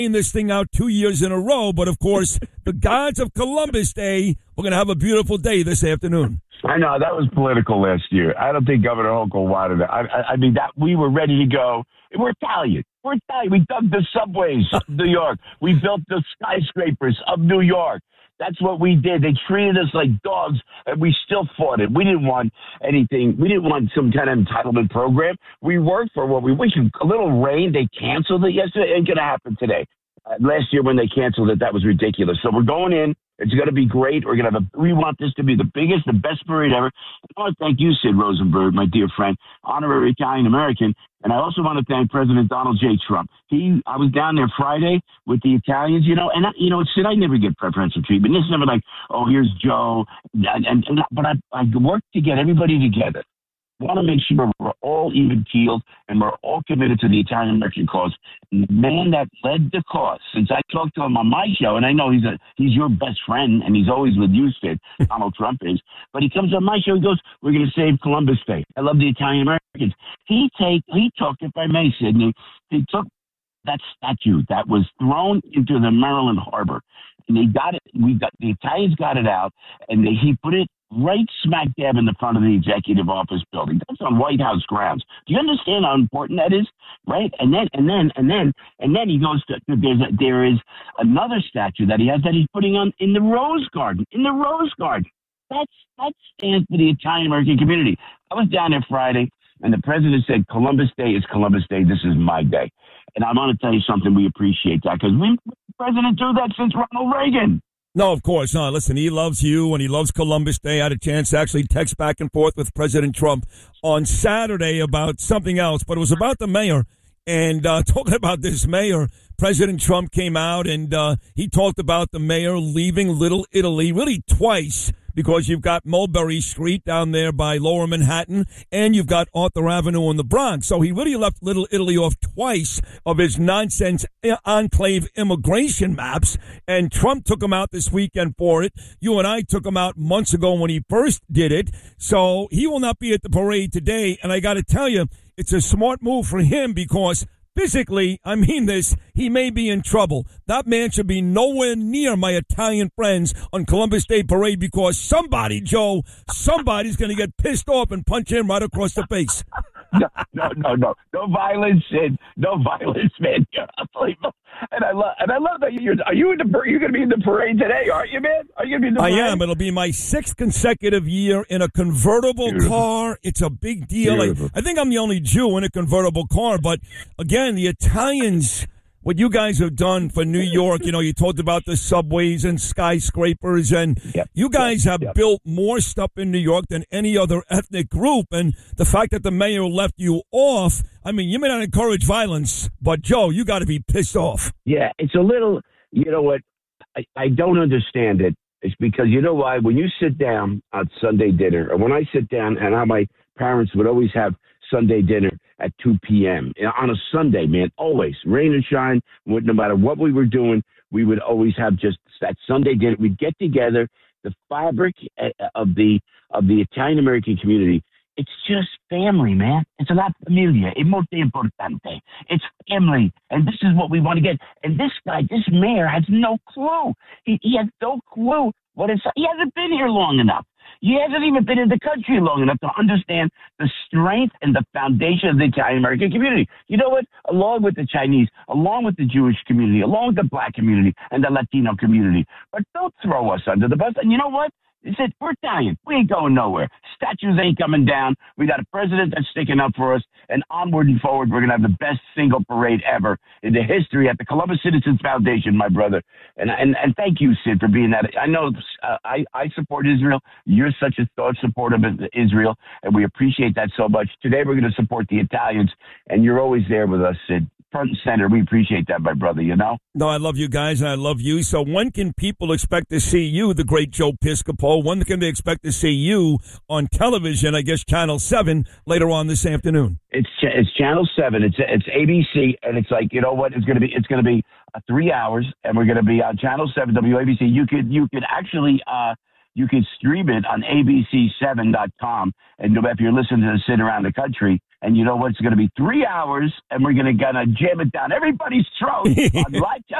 this thing out 2 years in a row, but of course, the gods of Columbus Day, we're going to have a beautiful day this afternoon. I know that was political last year. I don't think Governor Hochul wanted it. I mean, that we were ready to go. We're Italian. We're Italian. We dug the subways of New York. We built the skyscrapers of New York. That's what we did. They treated us like dogs, and we still fought it. We didn't want anything. We didn't want some kind of entitlement program. We worked for what we wish. A little rain. They canceled it yesterday. It ain't going to happen today. Last year when they canceled it, that was ridiculous. So we're going in. It's going to be great. We want this to be the biggest, the best parade ever. I want to thank you, Sid Rosenberg, my dear friend, honorary Italian-American. And I also want to thank President Donald J. Trump. I was down there Friday with the Italians, Sid, I never get preferential treatment. It's never like, oh, here's Joe. But I work to get everybody together. I want to make sure we're all even keeled and we're all committed to the Italian American cause. And the man that led the cause, since I talked to him on my show, and I know he's your best friend, and he's always with you, Sid, Donald Trump is, but he comes on my show, he goes, we're going to save Columbus Day. I love the Italian Americans. He took, if I may, Sidney, he took that statue that was thrown into the Maryland harbor, and they got it. The Italians got it out, and he put it right smack dab in the front of the executive office building. That's on White House grounds. Do you understand how important that is? Right? And then he goes to there is another statue that he has that he's putting on in the Rose Garden. In the Rose Garden. That stands for the Italian American community. I was down there Friday, and the president said, Columbus Day is Columbus Day. This is my day. And I want to tell you something. We appreciate that because the president do that since Ronald Reagan. No, of course not. Listen, he loves you and he loves Columbus Day. I had a chance to actually text back and forth with President Trump on Saturday about something else, but it was about the mayor. And talking about this mayor, President Trump came out and he talked about the mayor leaving Little Italy really twice, because you've got Mulberry Street down there by Lower Manhattan, and you've got Arthur Avenue in the Bronx. So he really left Little Italy off twice of his nonsense enclave immigration maps, and Trump took him out this weekend for it. You and I took him out months ago when he first did it. So he will not be at the parade today, and I got to tell you, it's a smart move for him because physically, I mean this, he may be in trouble. That man should be nowhere near my Italian friends on Columbus Day Parade because somebody's going to get pissed off and punch him right across the face. No. No violence, Sid. No violence, man. You're unbelievable. And I love that you're going to be in the parade today, aren't you, man? Are you going to be in the parade? I am. It'll be my 6th consecutive year in a convertible car. It's a big deal. I think I'm the only Jew in a convertible car. But again, the Italians, what you guys have done for New York, you talked about the subways and skyscrapers, and you guys have built more stuff in New York than any other ethnic group. And the fact that the mayor left you off, I mean, you may not encourage violence, but Joe, you got to be pissed off. Yeah, it's a little, you know what, I don't understand it. It's because, you know why, when you sit down at Sunday dinner, or when I sit down, and how my parents would always have Sunday dinner at 2 p.m. on a Sunday, man, always, rain or shine, no matter what we were doing, we would always have just that Sunday dinner. We'd get together, the fabric of the Italian-American community. It's just family, man. It's la familia. È molto importante. It's family. And this is what we want to get. And this guy, this mayor, has no clue. He has no clue what it's. He hasn't been here long enough. He hasn't even been in the country long enough to understand the strength and the foundation of the Italian-American community. You know what? Along with the Chinese, along with the Jewish community, along with the Black community and the Latino community. But don't throw us under the bus. And you know what? They said, we're Italian. We ain't going nowhere. Statues ain't coming down. We got a president that's sticking up for us. And onward and forward, we're going to have the best single parade ever in the history at the Columbus Citizens Foundation, my brother. And thank you, Sid, for being that. I know I support Israel. You're such a staunch supporter of Israel, and we appreciate that so much. Today, we're going to support the Italians, and you're always there with us, Sid. Front and center. We appreciate that, my brother, No, I love you guys, and I love you. So when can people expect to see you, the great Joe Piscopo? When can they expect to see you on television, I guess Channel 7, later on this afternoon? It's Channel 7. It's ABC, and it's like, you know what? It's going to be 3 hours, and we're going to be on Channel 7, WABC. You could actually you can stream it on abc7.com, and if you're listening to Sid around the country, And you know what? It's going to be 3 hours, and we're going to jam it down everybody's throat on live